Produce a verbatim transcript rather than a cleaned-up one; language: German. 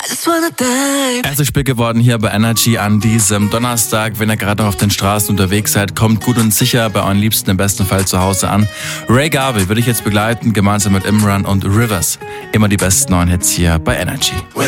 Er ist spät geworden hier bei Energy an diesem Donnerstag. Wenn ihr gerade noch auf den Straßen unterwegs seid, kommt gut und sicher bei euren Liebsten im besten Fall zu Hause an. Ray Garvey würde ich jetzt begleiten, gemeinsam mit Imran und Rivers. Immer die besten neuen Hits hier bei Energy.